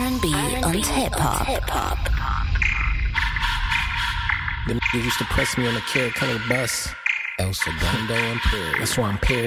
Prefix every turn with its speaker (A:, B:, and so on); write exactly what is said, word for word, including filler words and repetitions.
A: and B and hip-hop. Hip-hop.
B: Them niggas used to press me on the Carrot Color bus. El Segundo Imperio. That's why I'm paired